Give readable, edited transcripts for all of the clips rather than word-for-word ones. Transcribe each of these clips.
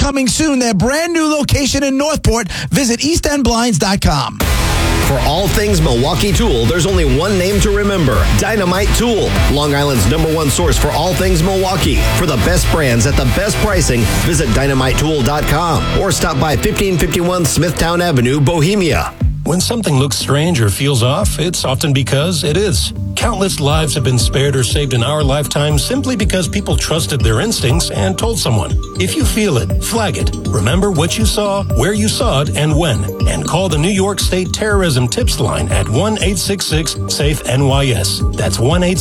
coming soon. Their brand new location in Northport. Visit eastendblinds.com. For all things Milwaukee Tool, there's only one name to remember: Dynamite Tool. Long Island's #1 source for all things Milwaukee. For the best brands at the best pricing, visit dynamitetool.com or stop by 1551 Smithtown Avenue, Bohemia. When something looks strange or feels off, it's often because it is. Countless lives have been spared or saved in our lifetime simply because people trusted their instincts and told someone. If you feel it, flag it. Remember what you saw, where you saw it, and when. And call the New York State Terrorism Tips Line at 1-866-SAFE-NYS. That's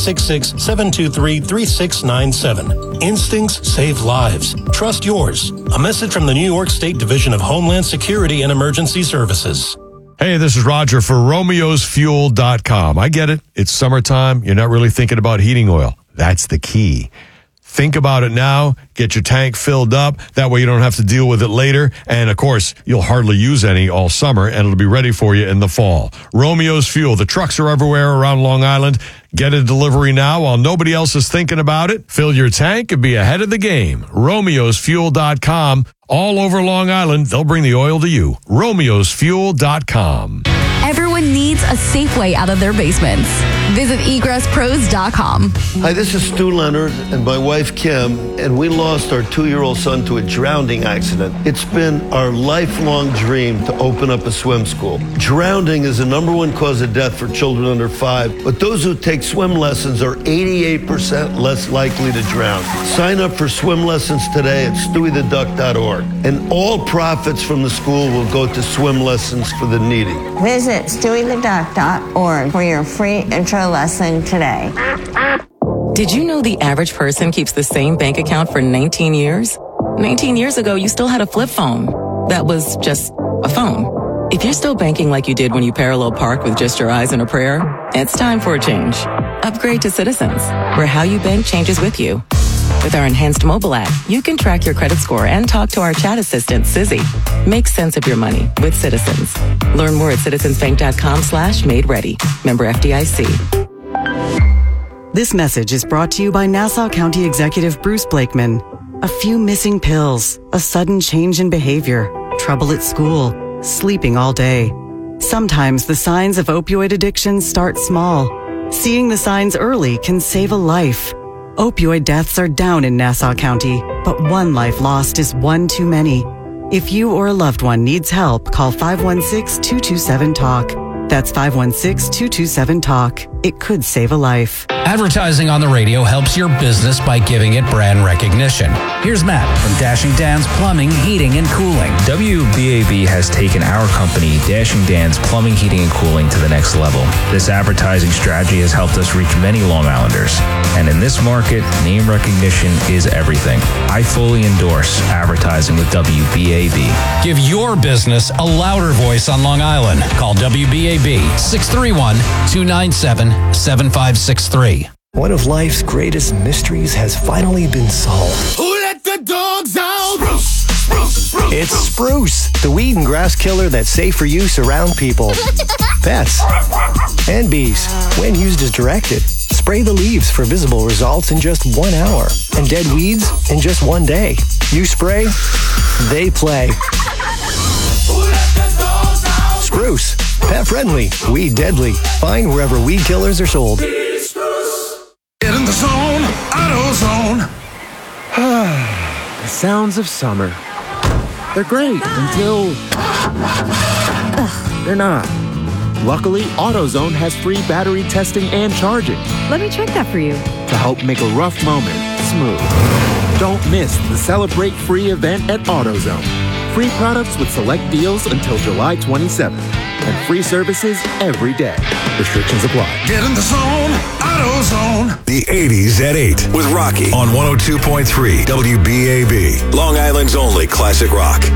1-866-723-3697. Instincts save lives. Trust yours. A message from the New York State Division of Homeland Security and Emergency Services. Hey, this is Roger for Romeo'sFuel.com. I get it. It's summertime. You're not really thinking about heating oil. That's the key. Think about it now. Get your tank filled up. That way you don't have to deal with it later. And, of course, you'll hardly use any all summer, and it'll be ready for you in the fall. Romeo's Fuel. The trucks are everywhere around Long Island. Get a delivery now while nobody else is thinking about it. Fill your tank and be ahead of the game. Romeo'sFuel.com. All over Long Island, they'll bring the oil to you. Romeo'sFuel.com. Everyone needs a safe way out of their basements. Visit egrесspros.com. Hi, this is Stu Leonard and my wife Kim, and we lost our 2-year-old son to a drowning accident. It's been our lifelong dream to open up a swim school. Drowning is the #1 cause of death for children under 5, but those who take swim lessons are 88% less likely to drown. Sign up for swim lessons today at stewietheduck.org, and all profits from the school will go to swim lessons for the needy. Visit stewietheduck.org for your free intro lesson today. Did you know the average person keeps the same bank account for 19 years? 19 years ago, you still had a flip phone. That was just a phone. If you're still banking like you did when you parallel parked with just your eyes and a prayer, it's time for a change. Upgrade to Citizens, where how you bank changes with you. With our enhanced mobile app, you can track your credit score and talk to our chat assistant, Sizzy. Make sense of your money with Citizens. Learn more at citizensbank.com/made-ready. Member FDIC. This message is brought to you by Nassau County Executive Bruce Blakeman. A few missing pills, a sudden change in behavior, trouble at school, sleeping all day. Sometimes the signs of opioid addiction start small. Seeing the signs early can save a life. Opioid deaths are down in Nassau County, but one life lost is one too many. If you or a loved one needs help, call 516-227-TALK. That's 516-227-TALK. It could save a life. Advertising on the radio helps your business by giving it brand recognition. Here's Matt from Dashing Dan's Plumbing, Heating, and Cooling. WBAB has taken our company, Dashing Dan's Plumbing, Heating, and Cooling, to the next level. This advertising strategy has helped us reach many Long Islanders. And in this market, name recognition is everything. I fully endorse advertising with WBAB. Give your business a louder voice on Long Island. Call WBAB 631-297-7563. One of life's greatest mysteries has finally been solved. Who let the dogs out? Spruce, spruce, spruce. It's Spruce, the weed and grass killer that's safe for use around people, pets, and bees. When used as directed, spray the leaves for visible results in just 1 hour, and dead weeds in just 1 day. You spray, they play. Who let the dogs out? Spruce, pet friendly, weed deadly. Find wherever weed killers are sold. Get in the zone, AutoZone. The sounds of summer. They're great until they're not. Luckily, AutoZone has free battery testing and charging. Let me check that for you. To help make a rough moment smooth. Don't miss the Celebrate Free event at AutoZone. Free products with select deals until July 27th. And free services every day. Restrictions apply. Get in the zone, AutoZone. The 80s at 8 with Rocky on 102.3 WBAB. Long Island's only classic rock.